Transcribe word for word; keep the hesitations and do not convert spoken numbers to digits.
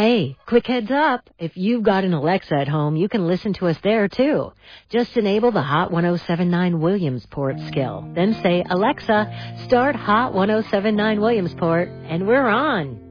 Hey, quick heads up. If you've got an Alexa at home, you can listen to us there, too. Just enable the Hot ten seventy-nine Williamsport skill. Then say, Alexa, start Hot ten seventy-nine Williamsport, and we're on.